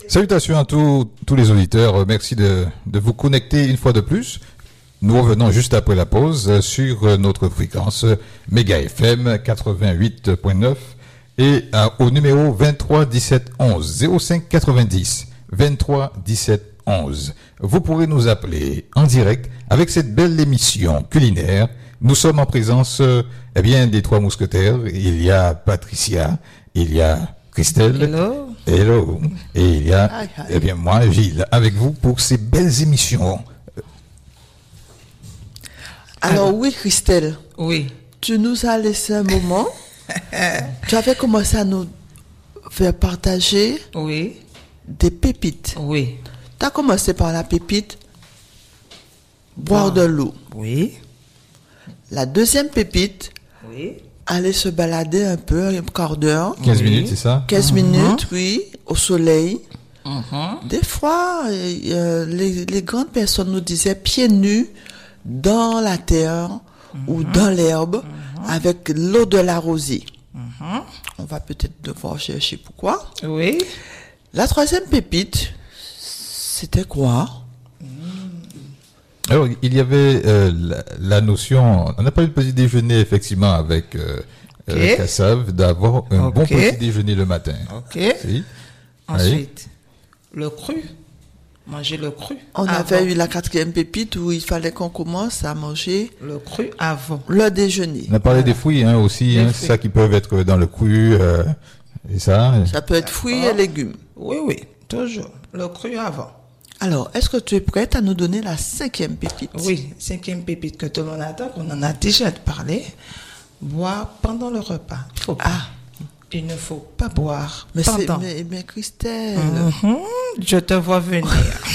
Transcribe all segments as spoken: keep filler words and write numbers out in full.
Salutations à tous, tous les auditeurs. Merci de, de vous connecter une fois de plus. Nous revenons juste après la pause sur notre fréquence Méga F M quatre-vingt-huit virgule neuf et euh, au numéro vingt-trois dix-sept onze zéro cinq quatre-vingt-dix vingt-trois dix-sept onze. Vous pourrez nous appeler en direct avec cette belle émission culinaire. Nous sommes en présence euh, eh bien des trois mousquetaires. Il y a Patricia, il y a Christelle. Hello. Hello. Et il y a Hi, hi. eh bien moi Gilles avec vous pour ces belles émissions. Alors, Alors oui, Christelle. Oui. Tu nous as laissé un moment. Tu avais commencé à nous faire partager Oui. des pépites. Oui. Tu as commencé par la pépite, boire de l'eau. Oui. La deuxième pépite, Oui. aller se balader un peu, un quart d'heure. quinze Oui. minutes, c'est ça? quinze Mhm. minutes, oui, au soleil. Mhm. Des fois, euh, euh, les, les grandes personnes nous disaient pieds nus dans la terre ou dans l'herbe avec l'eau de la rosée. Mhm. On va peut-être devoir chercher pourquoi. Oui. La troisième pépite, c'était quoi? Alors, il y avait euh, la, la notion, on n'a pas eu le petit déjeuner effectivement avec euh, Ok. euh, Kassav, d'avoir un Ok. bon petit déjeuner le matin. Ok. Si. Ensuite, le cru. Manger le cru. On avant. avait eu la quatrième pépite où il fallait qu'on commence à manger Le cru avant. le déjeuner. On a parlé des fruits hein, aussi, Des hein, fruits. c'est ça qui peuvent être dans le cru euh, et ça. Ça peut être fruits et légumes. Oui, oui. Toujours. Le cru avant. Alors, est-ce que tu es prête à nous donner la cinquième pépite? Oui. Cinquième pépite que tout le monde attend, qu'on en a déjà parlé. Boire pendant le repas. Il faut pas. Ah. Il ne faut pas boire Mais c'est, pendant. mais, mais Christelle, Mhm. Je te vois venir.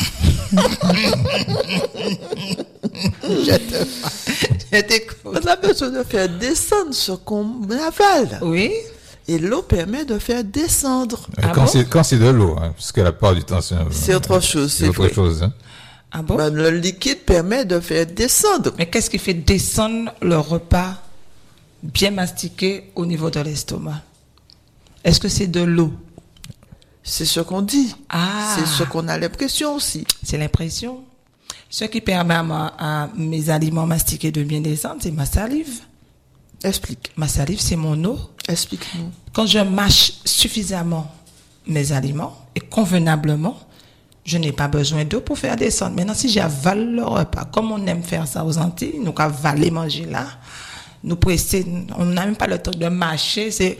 Je te vois. Je t'écoute. on a besoin de faire descendre ce qu'on avale. Oui. Et l'eau permet de faire descendre. Euh, Ah quand, bon? c'est, quand c'est de l'eau, hein, parce que la plupart du temps c'est, un- C'est autre chose, c'est c'est autre vrai. chose. Hein. Ah bon? Ben, le liquide permet de faire descendre. Mais qu'est-ce qui fait descendre le repas bien mastiqué au niveau de l'estomac? Est-ce que c'est de l'eau? C'est ce qu'on dit. Ah. C'est ce qu'on a l'impression aussi. C'est l'impression. Ce qui permet à, ma- à mes aliments mastiqués de bien descendre, c'est ma salive. Explique. Ma salive, c'est mon eau. Explique-nous. Quand je mâche suffisamment mes aliments et convenablement, je n'ai pas besoin d'eau pour faire descendre. Maintenant, si j'avale le repas, comme on aime faire ça aux Antilles, nous avaler, manger là, nous presser, on n'a même pas le temps de mâcher, c'est...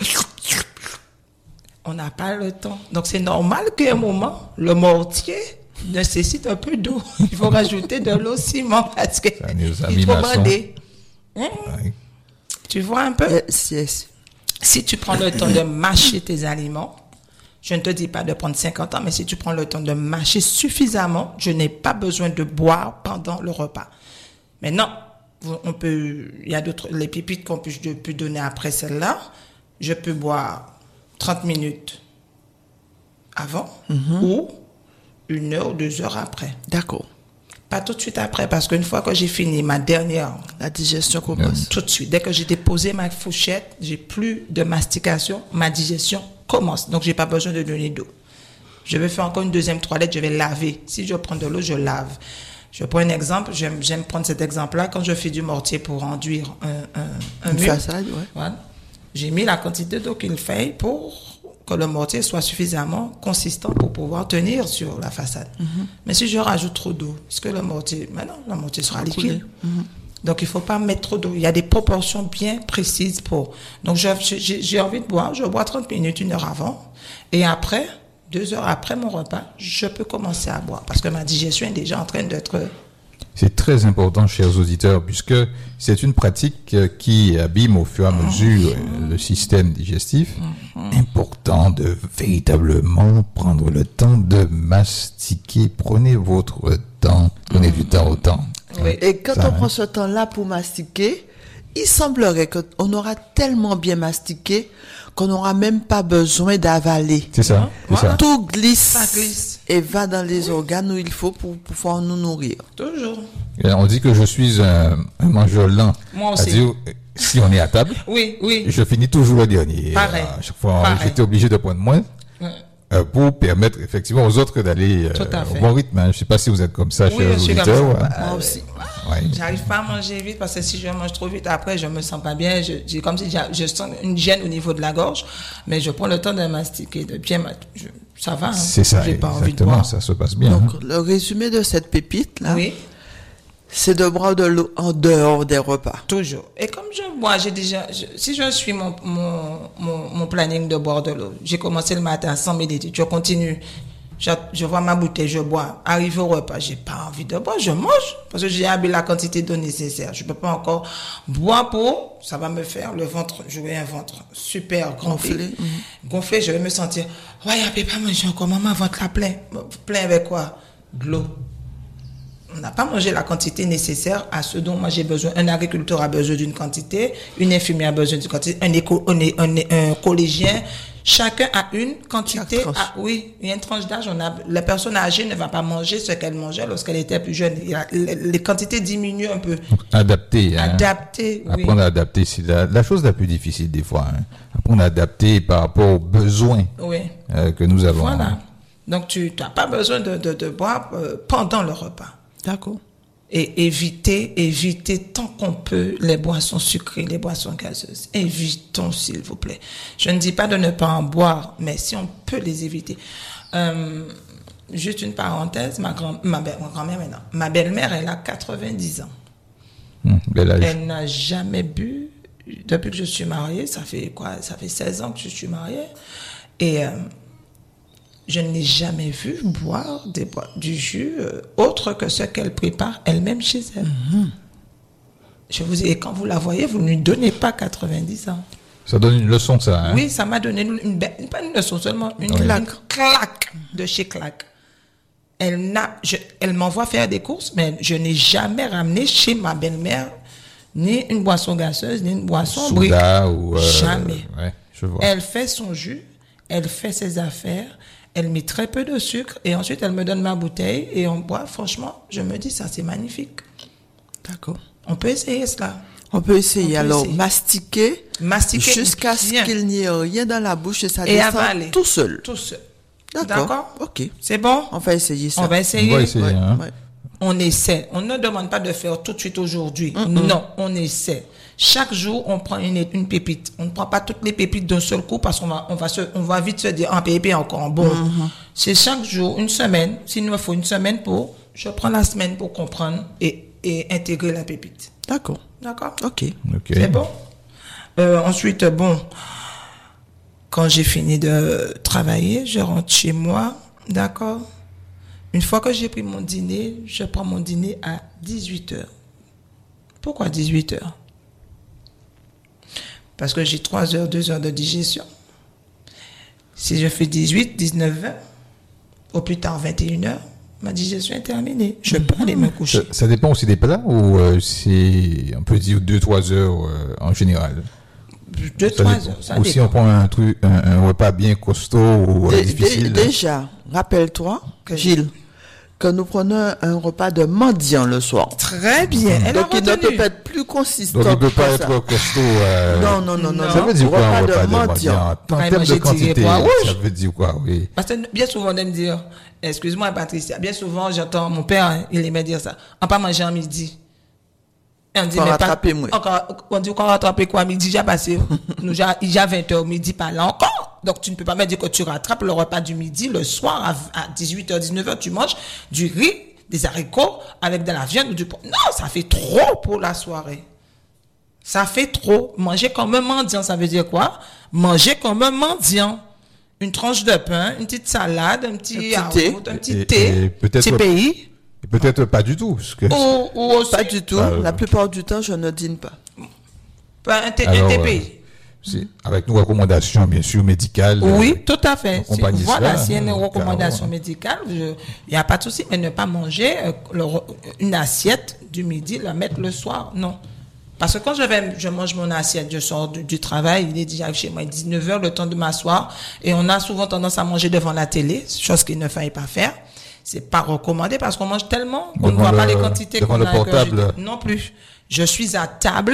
On n'a pas le temps. Donc, c'est normal qu'à un moment, le mortier nécessite un peu d'eau. Il faut rajouter de l'eau ciment parce que Ça, nos amis il faut maçons. bander. Hein? Ouais. Tu vois un peu? Yes, yes. Si tu prends le temps de mâcher tes aliments, je ne te dis pas de prendre cinquante ans, mais si tu prends le temps de mâcher suffisamment, je n'ai pas besoin de boire pendant le repas. Maintenant, on peut, il y a d'autres, les pépites qu'on peut, je peux donner après celle-là. Je peux boire trente minutes avant ou une heure ou deux heures après. D'accord. Pas tout de suite après, parce qu'une fois que j'ai fini ma dernière La digestion commence. tout de suite. Dès que j'ai déposé ma fourchette, j'ai plus de mastication, ma digestion commence. Donc, j'ai pas besoin de donner d'eau. Je vais faire encore une deuxième toilette, je vais laver. Si je prends de l'eau, je lave. Je prends un exemple, j'aime, j'aime prendre cet exemple-là. Quand je fais du mortier pour enduire un, un, un Une mur, façade, ouais. voilà, j'ai mis la quantité d'eau qu'il fait pour que le mortier soit suffisamment consistant pour pouvoir tenir sur la façade. Mais si je rajoute trop d'eau, est-ce que le mortier... Maintenant, le mortier sera liquide. Donc, il ne faut pas mettre trop d'eau. Il y a des proportions bien précises pour... Donc, je- j'ai j'ai envie de boire. Je bois trente minutes, une heure avant. Et après, deux heures après mon repas, je peux commencer à boire. Parce que ma digestion est déjà en train d'être... C'est très important, chers auditeurs, puisque c'est une pratique euh, qui abîme au fur et à mesure euh, le système digestif. Important de véritablement prendre le temps de mastiquer. Prenez votre temps, prenez du temps au temps. Oui. Et quand Ça, on hein. prend ce temps-là pour mastiquer, il semblerait qu'on aura tellement bien mastiqué qu'on n'aura même pas besoin d'avaler. C'est ça, c'est Voilà. ça. Tout glisse, Ça glisse. et va dans les organes où il faut pour pouvoir nous nourrir. Toujours. Et on dit que je suis un, un mangeur lent. Moi aussi. C'est-à-dire, euh, si on est à table, Oui, oui. je finis toujours le dernier. Pareil. À chaque fois, Pareil. j'étais obligé de prendre moins. Ouais. euh, pour permettre effectivement aux autres d'aller euh, au bon rythme. Hein. Je ne sais pas si vous êtes comme ça oui, chez les auditeurs. Ouais. Moi euh, aussi. Ouais. J'arrive pas à manger vite parce que si je mange trop vite, après je me sens pas bien. Je, j'ai comme si je sens une gêne au niveau de la gorge, mais je prends le temps de mastiquer, de bien. Je, ça va. Hein. C'est ça. J'ai pas exactement. envie de boire. Ça se passe bien. Donc hein. le résumé de cette pépite là. Oui. C'est de boire de l'eau en dehors des repas. Toujours. Et comme je bois, j'ai déjà, je, si je suis mon, mon, mon, mon planning de boire de l'eau, j'ai commencé le matin sans méditer, je continue, je, je vois ma bouteille, je bois. Arrivé au repas, j'ai pas envie de boire, je mange. Parce que j'ai habillé la quantité d'eau nécessaire. Je peux pas encore boire pour, ça va me faire le ventre, j'aurai un ventre super gonflé. Gonflé, mmh. gonflé, je vais me sentir, ouais, je peux pas manger encore, maman, ventre là plein. Plein avec quoi? De l'eau. On n'a pas mangé la quantité nécessaire à ce dont moi j'ai besoin. Un agriculteur a besoin d'une quantité, une infirmière a besoin d'une quantité, un, éco, un, un, un collégien, chacun a une quantité. À, oui, il y a une tranche d'âge. On a, la personne âgée ne va pas manger ce qu'elle mangeait lorsqu'elle était plus jeune. Il y a, les, les quantités diminuent un peu. Adapter. Hein. Adapter, oui. Apprendre à adapter, c'est la, la chose la plus difficile des fois. Hein. Apprendre à adapter par rapport aux besoins oui. euh, que nous avons. Voilà. Hein. Donc tu n'as pas besoin de, de, de boire euh, pendant le repas. D'accord. Et éviter, éviter tant qu'on peut les boissons sucrées, les boissons gazeuses. Évitons, s'il vous plaît. Je ne dis pas de ne pas en boire, mais si on peut les éviter. Euh, juste une parenthèse, ma grand, ma, ma grand-mère maintenant, ma belle-mère, elle a quatre-vingt-dix ans. Mmh, bel âge. Elle n'a jamais bu, depuis que je suis mariée, ça fait quoi? Ça fait seize ans que je suis mariée. Et, euh, je ne l'ai jamais vu boire des, du jus euh, autre que ce qu'elle prépare elle-même chez elle. Mm-hmm. Je vous ai, quand vous la voyez, vous ne lui donnez pas quatre-vingt-dix ans. Ça donne une leçon, ça. Hein? Oui, ça m'a donné une, une, pas une leçon seulement, une, oui. une claque de chez claque. Elle n'a, je, elle m'envoie faire des courses, mais je n'ai jamais ramené chez ma belle-mère ni une boisson gazeuse, ni une boisson brique. Ou euh, jamais. Ouais, je vois. Elle fait son jus, elle fait ses affaires. Elle met très peu de sucre et ensuite elle me donne ma bouteille et on boit. Franchement, je me dis ça, c'est magnifique. D'accord. On peut essayer cela. On peut essayer. On peut Alors, essayer. mastiquer, mastiquer jusqu'à ce qu'il n'y ait rien dans la bouche et ça et descend avaler. tout seul. Tout seul. D'accord. D'accord. Ok. C'est bon. On va essayer ça. On va essayer. On va essayer. Ouais. Hein. Ouais. On essaie. On ne demande pas de faire tout de suite aujourd'hui. Mm-hmm. Non, on essaie. Chaque jour, on prend une, une pépite. On ne prend pas toutes les pépites d'un seul coup parce qu'on va, on va se, on va vite se dire, ah, pépite encore bon. Mm-hmm. C'est chaque jour, une semaine. S'il nous faut une semaine pour, je prends la semaine pour comprendre et, et intégrer la pépite. D'accord. D'accord. Ok. okay. C'est bon. Euh, ensuite, bon, quand j'ai fini de travailler, je rentre chez moi. D'accord. Une fois que j'ai pris mon dîner, je prends mon dîner à dix-huit heures. Pourquoi dix-huit heures? Parce que j'ai trois heures, deux heures de digestion. Si je fais dix-huit, dix-neuf, vingt, au plus tard vingt et une heures, ma digestion est terminée. Je peux aller me coucher. Ça, ça dépend aussi des plats ou euh, c'est, on peut dire deux trois heures euh, en général? deux trois heures, ça ou dépend. si on prend un, truc, un, un repas bien costaud ou Dé, difficile. Dé, déjà, rappelle-toi, que Gilles, que nous prenons un repas de mendiant le soir. Très bien. Elle Donc, a il ne peut pas être plus consistant. Donc, il ne peut pas ça. être costaud. Euh... Non, non, non, non. Ça veut dire quoi, un repas de mendiant? En termes de quantité, ça veut dire quoi, oui. Parce que bien souvent, on aime dire, excuse-moi, Patricia, bien souvent, j'entends mon père, hein, il aimait dire ça. On pas manger à midi. Et on dit, mais pas, encore, on dit qu'on rattrape quoi, midi, j'ai passé. Nous, il y a vingt heures, midi, pas là encore. Donc, tu ne peux pas me dire que tu rattrapes le repas du midi, le soir, à, à dix-huit heures, dix-neuf heures, tu manges du riz, des haricots, avec de la viande ou du porc. Non, ça fait trop pour la soirée. Ça fait trop. Manger comme un mendiant, ça veut dire quoi? Manger comme un mendiant. Une tranche de pain, une petite salade, un petit, un petit thé, un petit thé, un petit pays. Et peut-être pas du tout. Parce que ou, ou aussi, pas du tout. Ah, la plupart du temps, je ne dîne pas. Pas un thé, un thé pays. C'est avec nos recommandations, bien sûr, médicales. Oui, euh, tout à fait. Si, voilà, s'il y a une hein, recommandation médicale, il n'y a pas de souci, mais ne pas manger euh, le, une assiette du midi, la mettre le soir, non. Parce que quand je vais, je mange mon assiette, je sors du, du travail, il est déjà chez moi, dix-neuf heures, le temps de m'asseoir, et on a souvent tendance à manger devant la télé, chose qu'il ne fallait pas faire. C'est pas recommandé parce qu'on mange tellement qu'on ne voit le, pas les quantités qu'on a. Le portable. Je, non plus. Je suis à table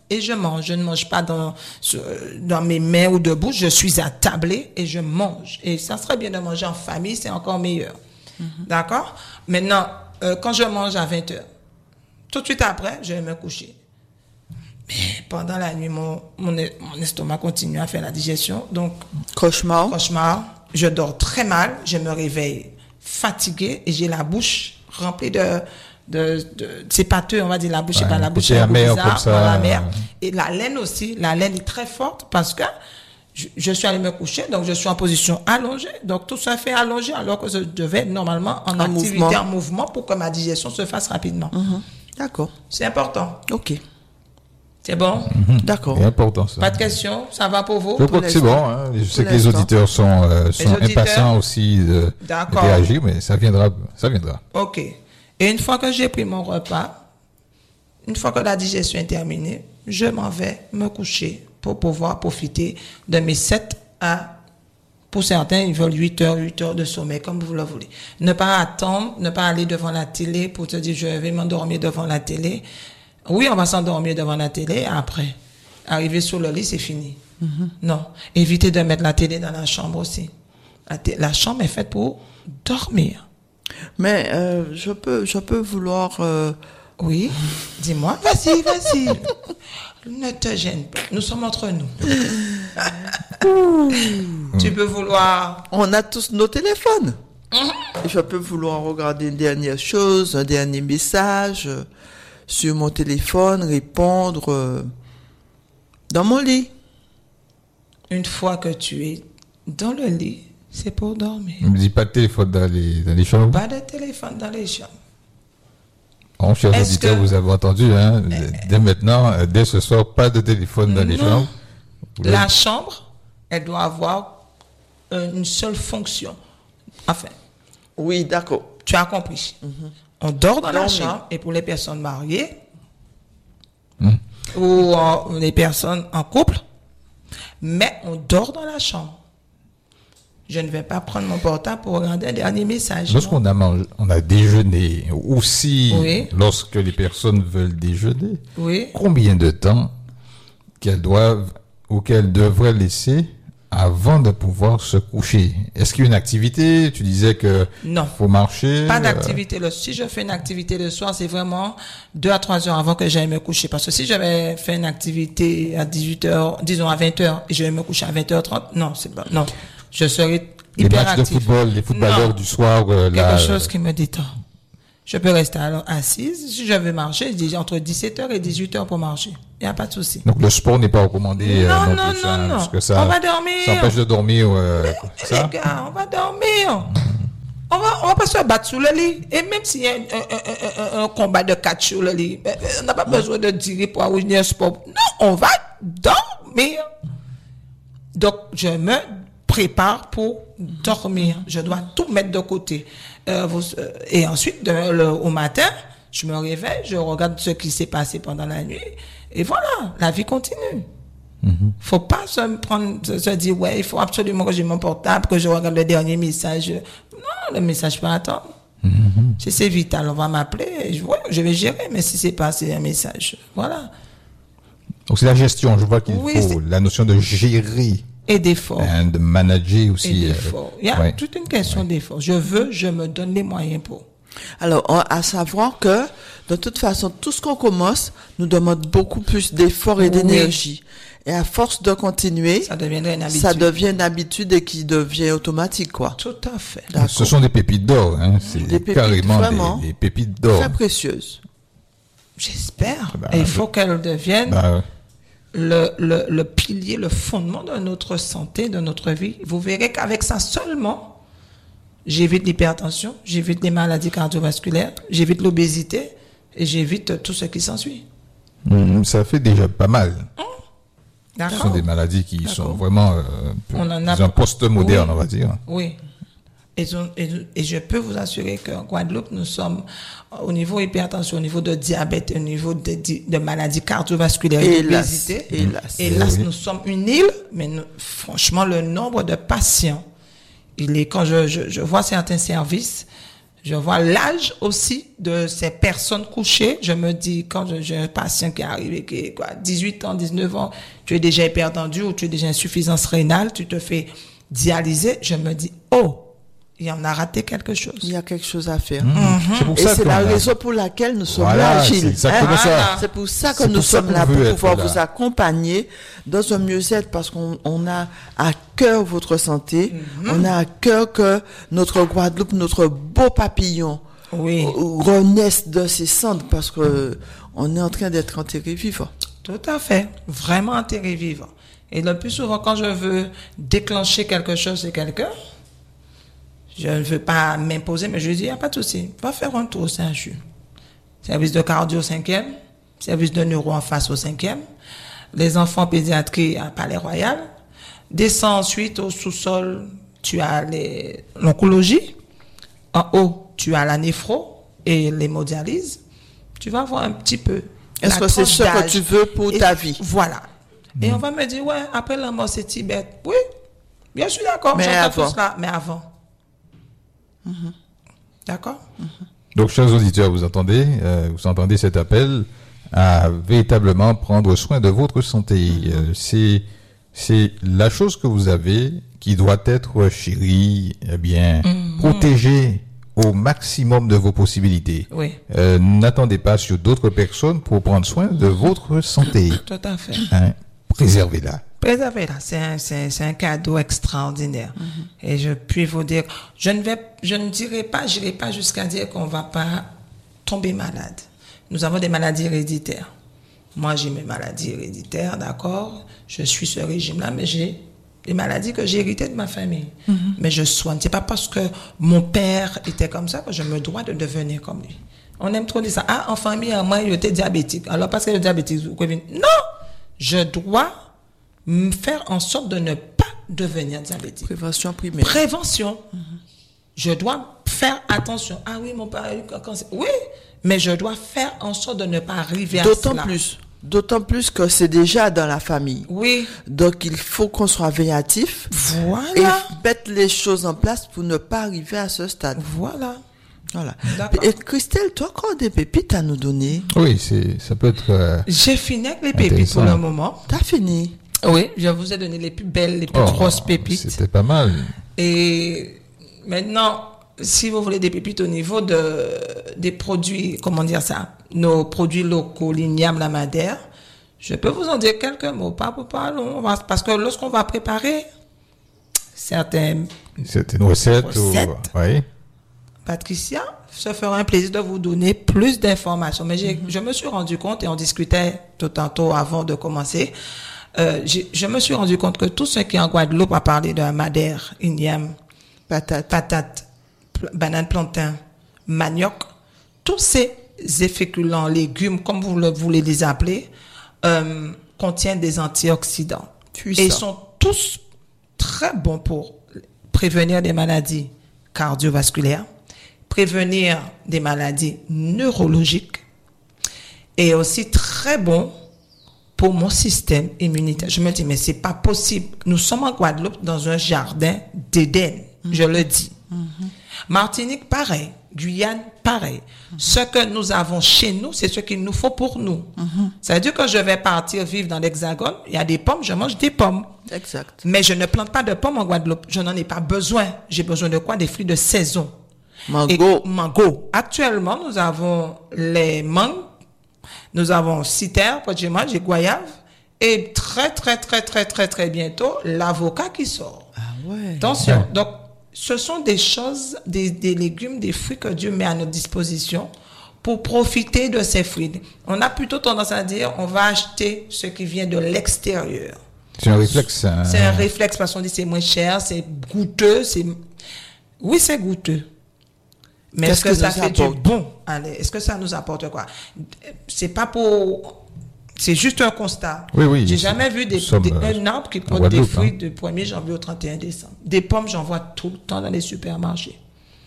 et je mange. Je ne mange pas dans, sur, dans mes mains ou debout. Je suis attablée et je mange. Et ça serait bien de manger en famille, c'est encore meilleur. Mm-hmm. D'accord? Maintenant, euh, quand je mange à vingt heures, tout de suite après, je vais me coucher. Mais pendant la nuit, mon, mon, mon estomac continue à faire la digestion. Donc, cauchemar. Cauchemar. Je dors très mal. Je me réveille fatiguée et j'ai la bouche remplie de, de, de c'est pâteux, on va dire la bouche, ouais, c'est pas la bouche, c'est amer comme ça. Voilà, amer. Et la laine aussi, la laine est très forte parce que je, je suis allée me coucher, donc je suis en position allongée. Donc tout ça fait allongé alors que je devais être normalement en, en activité, mouvement. en mouvement pour que ma digestion se fasse rapidement. Mm-hmm. D'accord. C'est important. Ok. C'est bon? Mm-hmm. D'accord. C'est important, ça. Pas de questions? Ça va pour vous? Je crois que c'est bon. Hein. Je sais que les auditeurs sont, euh, sont auditeurs, impatients aussi de, de réagir, mais ça viendra, ça viendra. OK. Et une fois que j'ai pris mon repas, une fois que la digestion est terminée, je m'en vais me coucher pour pouvoir profiter de mes sept à, pour certains, ils veulent huit heures, huit heures de sommeil, comme vous le voulez. Ne pas attendre, ne pas aller devant la télé pour te dire, je vais m'endormir devant la télé. Oui, on va s'endormir devant la télé, après, arriver sur le lit, c'est fini. Mm-hmm. Non. Évitez de mettre la télé dans la chambre aussi. La, t- la chambre est faite pour dormir. Mais euh, je peux, je peux vouloir... Euh... Oui, dis-moi. Vas-y, vas-y. Ne te gêne pas. Nous sommes entre nous. Tu peux vouloir... On a tous nos téléphones. Mm-hmm. Je peux vouloir regarder une dernière chose, un dernier message... Euh... sur mon téléphone, répondre euh, dans mon lit. Une fois que tu es dans le lit, c'est pour dormir. Ne me dis pas de téléphone dans les, dans les chambres. Pas de téléphone dans les chambres. Bon, chers Est-ce auditeurs, que... vous avez entendu, hein, euh, dès maintenant, dès ce soir, pas de téléphone dans non. les chambres. Vous La chambre, elle doit avoir une seule fonction. Enfin. Oui, d'accord. Tu as compris. Mm-hmm. On dort dans la chambre, et pour les personnes mariées, mmh. ou euh, les personnes en couple, mais on dort dans la chambre. Je ne vais pas prendre mon portable pour regarder un dernier message. Lorsqu'on a mangé, on a déjeuné, ou si, oui. lorsque les personnes veulent déjeuner, oui. combien de temps qu'elles doivent, ou qu'elles devraient laisser avant de pouvoir se coucher? Est-ce qu'il y a une activité? Tu disais que non, faut marcher. Pas d'activité. Le, si je fais une activité le soir, c'est vraiment deux à trois heures avant que j'aille me coucher. Parce que si j'avais fait une activité à dix-huit heures, disons à vingt heures, et je vais me coucher à vingt heures trente, non, c'est pas, non. Je serai hyper les matchs actif. de football, les footballeurs non. du soir, euh, quelque là, chose qui me détend. Je peux rester alors assise. Si je veux marcher, je dis entre dix-sept heures et dix-huit heures pour marcher. Il n'y a pas de souci. Donc le sport n'est pas recommandé. Non, euh, non, non, non, plus, ça, non. Parce que ça, on va dormir. Ça empêche de dormir. Euh, Mais, ça. Les gars, on va dormir. On va, on va pas se battre sur le lit. Et même s'il y a un, un, un, un combat de catch sur le lit, on n'a pas besoin de dire pour avoir un sport. Non, on va dormir. Donc, je me prépare pour dormir. Je dois tout mettre de côté. Euh, vous, euh, et ensuite, de, le, au matin, je me réveille, je regarde ce qui s'est passé pendant la nuit. Et voilà, la vie continue. Mm-hmm. Faut pas se prendre, se, se dire, ouais, il faut absolument que j'ai mon portable, que je regarde le dernier message. Non, le message peut attendre. Mm-hmm. Si c'est vital, on va m'appeler, je, ouais, je vais gérer, mais si c'est pas, c'est un message. Voilà. Donc c'est la gestion, je vois qu'il oui, faut c'est... la notion de gérer. Et d'effort. Et de manager aussi. Et d'effort. Euh, Il y a ouais. toute une question ouais. d'effort. Je veux, je me donne les moyens pour. Alors, on, à savoir que, de toute façon, tout ce qu'on commence nous demande beaucoup plus d'effort et oui. d'énergie. Et à force de continuer, ça deviendrait une habitude. Ça devient une habitude et qui devient automatique, quoi. Tout à fait. D'accord. Ce sont des pépites d'or, hein. C'est des pépites, carrément vraiment, des, des pépites d'or. Très précieuses. J'espère. Bah, et il faut qu'elles deviennent bah, ouais. le, le, le pilier, le fondement de notre santé, de notre vie. Vous verrez qu'avec ça seulement, j'évite l'hypertension, j'évite les maladies cardiovasculaires, j'évite l'obésité et j'évite tout ce qui s'ensuit. Mmh, ça fait déjà pas mal. Mmh. Ce sont des maladies qui D'accord. sont vraiment euh, on en a... un post-moderne, oui. on va dire. Oui. Et, et, et je peux vous assurer qu'en Guadeloupe, nous sommes au niveau hypertension, au niveau de diabète, au niveau de, de, de maladies cardiovasculaires et d'obésité. Hélas. Hélas, oui. nous sommes une île, mais nous, franchement, le nombre de patients, il est, quand je, je, je vois certains services, Je vois l'âge aussi de ces personnes couchées. Je me dis, quand je- j'ai un patient qui arrive et qui est quoi, dix-huit ans, dix-neuf ans, tu es déjà hypertendu ou tu es déjà insuffisance rénale, tu te fais dialyser, je me dis, oh, il y en a raté quelque chose. Il y a quelque chose à faire. Mmh. C'est pour Et ça c'est qu'on la a- raison pour laquelle nous sommes Voilà, là, c'est Gilles. exactement Hein? ça. C'est pour ça que C'est nous pour ça sommes qu'on là, veut pour être pouvoir là. vous accompagner dans un mieux-être, parce qu'on on a à cœur votre santé. Mm-hmm. On a à cœur que notre Guadeloupe, notre beau papillon, Oui, renaisse de ses cendres, parce que on est en train d'être enterré vivant. tout à fait. Vraiment enterré vivant. Et le plus souvent, quand je veux déclencher quelque chose chez quelqu'un, je ne veux pas m'imposer, mais je lui dis, il n'y a pas de souci. Va faire un tour au Saint-Just. Service de cardio au cinquième, service de neuro en face au cinquième, les enfants pédiatrie à Palais Royal. Descends ensuite au sous-sol, tu as les- l'oncologie. En haut, tu as la néphro et l'hémodialyse. Tu vas voir un petit peu. Est-ce la que c'est tranche ce que d'âge. tu veux pour Et ta vie? Voilà. Et on va me dire, ouais, après la mort, c'est Tibet. Oui, bien sûr, d'accord. Mais j'entends avant. tout cela, mais avant. D'accord? Donc, chers auditeurs, vous entendez, euh, vous entendez cet appel à véritablement prendre soin de votre santé. Euh, c'est, c'est la chose que vous avez qui doit être chérie, eh bien, protégée au maximum de vos possibilités. Oui, Euh, n'attendez pas sur d'autres personnes pour prendre soin de votre santé. tout à fait. Hein? Préservez-la. Préservez-la, c'est un, c'est, c'est un cadeau extraordinaire. Et je puis vous dire, je ne vais, je ne dirai pas, j'irai pas jusqu'à dire qu'on va pas tomber malade. Nous avons des maladies héréditaires. Moi, j'ai mes maladies héréditaires, d'accord. Je suis ce régime-là, mais j'ai des maladies que j'ai héritées de ma famille. Mais je soigne. C'est pas parce que mon père était comme ça que je me dois de devenir comme lui. On aime trop dire ça. Ah, en famille, moi, il était diabétique. Alors, parce que le diabétique, vous pouvez... Non! Je dois me faire en sorte de ne pas devenir diabétique. Prévention primaire. Prévention. Je dois faire attention. Ah oui, mon père a eu un cancer. Oui, mais je dois faire en sorte de ne pas arriver à D'autant cela. plus, d'autant plus que c'est déjà dans la famille. Oui, Donc il faut qu'on soit véatif voilà. et mettre les choses en place pour ne pas arriver à ce stade. Voilà. Voilà. D'accord. Et Christelle, toi, encore des pépites à nous donner? Oui, c'est, ça peut être, euh, J'ai fini avec les pépites pour Intéressant. le moment. T'as fini? Oui, je vous ai donné les plus belles, les plus oh, grosses pépites. c'était pas mal. Et maintenant, si vous voulez des pépites au niveau de, des produits, comment dire ça, nos produits locaux, l'igname, la madère, je peux vous en dire quelques mots, pas pour pas long, on va- parce que lorsqu'on va préparer certains, C'était une recette. Recette. Ou, oui. Patricia se fera un plaisir de vous donner plus d'informations. Mais j'ai, je me suis rendu compte, et on discutait tout tantôt avant de commencer, euh, j'ai- je me suis rendu compte que tout ce qui est en Guadeloupe a parlé de la madère, igname, Patate. patates, pl- bananes, plantains, manioc, tous ces féculents, légumes, comme vous le voulez les appeler, euh, contiennent des antioxydants. Puissant. Et ils sont tous très bons pour prévenir des maladies cardiovasculaires, prévenir des maladies neurologiques et aussi très bons pour mon système immunitaire. Je me dis, mais c'est pas possible. Nous sommes en Guadeloupe dans un jardin d'Éden, je le dis. Martinique, pareil. Guyane, pareil. Ce que nous avons chez nous, c'est ce qu'il nous faut pour nous. Ça veut dire que je vais partir vivre dans l'Hexagone, il y a des pommes, je mange des pommes. Exact. Mais je ne plante pas de pommes en Guadeloupe. Je n'en ai pas besoin. J'ai besoin de quoi? Des fruits de saison. Mango. Et mango. Actuellement, nous avons les mangues, nous avons citer, près de chez moi, j'ai goyave, et très, très, très, très, très, très bientôt, l'avocat qui sort. Ah ouais. Attention. Ouais. Donc, ce sont des choses, des, des légumes, des fruits que Dieu met à notre disposition pour profiter de ces fruits. On a plutôt tendance à dire, on va acheter ce qui vient de l'extérieur. C'est un réflexe. hein. C'est un réflexe parce qu'on dit c'est moins cher, c'est goûteux, c'est... Oui, c'est goûteux. Mais est-ce Qu'est-ce que, que ça ça fait du apporte? bon? Allez, est-ce que ça nous apporte quoi? C'est pas pour... C'est juste un constat. Oui, oui. J'ai c'est- jamais vu des, nous sommes, des- euh, un arbre qui en porte des Guadeloupe, fruits hein. du premier janvier au trente et un décembre. Des pommes, j'en vois tout le temps dans les supermarchés.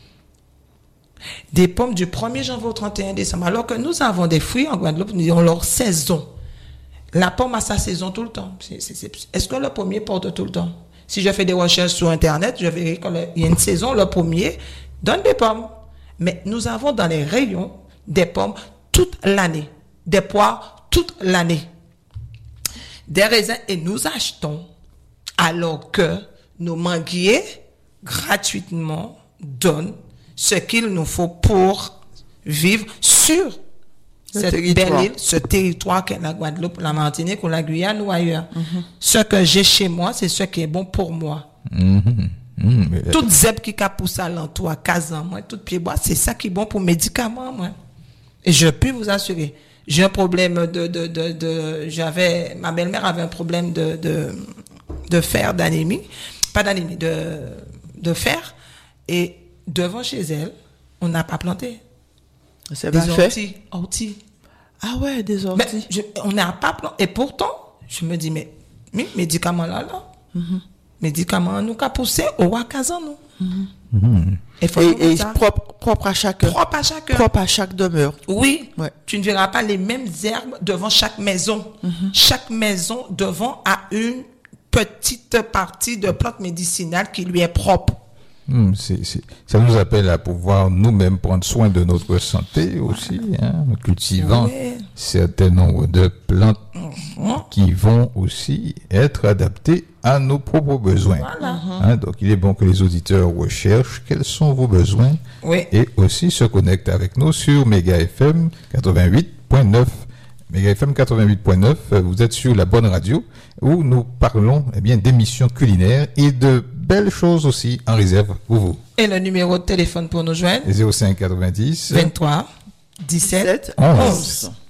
Des pommes du premier janvier au trente et un décembre. Alors que nous avons des fruits en Guadeloupe, nous avons leur saison. La pomme a sa saison tout le temps. C'est- c'est- c'est- Est-ce que le pommier porte tout le temps? Si je fais des recherches sur Internet, je verrai qu'il y a une saison, le pommier donne des pommes. Mais nous avons dans les rayons des pommes toute l'année, des poires toute l'année, des raisins, et nous achetons alors que nos manguiers gratuitement donnent ce qu'il nous faut pour vivre sur Le cette territoire. belle île, ce territoire qu'est la Guadeloupe, la Martinique ou la Guyane ou ailleurs. Mm-hmm. Ce que j'ai chez moi, c'est ce qui est bon pour moi. Mhm. Mhm. Mais, Toute zèbre qui a poussé à l'entour, à Kazan, moi, tout pied bois, c'est ça qui est bon pour médicaments, moi. Et je peux vous assurer, j'ai un problème de, de, de, de j'avais, ma belle-mère avait un problème de, de, de fer, d'anémie, pas d'anémie, de, de fer, et devant chez elle, on n'a pas planté. C'est Des bien fait. orties, orties. Ah ouais, des Mais orties. je- on n'a pas planté. Et pourtant, je me dis, mais, mais médicaments là, là, Mm-hmm. médicaments, nous, qu'a poussé au Wakazan, nous. Et faut Et, trouver et ça. propre, propre à chacun. Propre à chacun. Propre à chaque demeure. Oui, Ouais. tu ne verras pas les mêmes herbes devant chaque maison. Chaque maison devant a une petite partie de plantes médicinales qui lui est propre. hum, c'est- c'est- ça nous appelle à pouvoir nous-mêmes prendre soin de notre santé aussi, hein, en cultivant Ouais. certains nombres de plantes Mhm. qui vont aussi être adaptées à nos propres besoins. Voilà. Hein, donc il est bon que les auditeurs recherchent quels sont vos besoins Oui. et aussi se connectent avec nous sur Méga F M quatre-vingt-huit point neuf. Méga F M quatre-vingt-huit point neuf, euh, vous êtes sur la bonne radio où nous parlons eh bien d'émissions culinaires et de belles choses aussi en réserve pour vous. Et le numéro de téléphone pour nous joindre, zéro cinq quatre-vingt-dix vingt-trois, dix-sept, sept, onze. onze.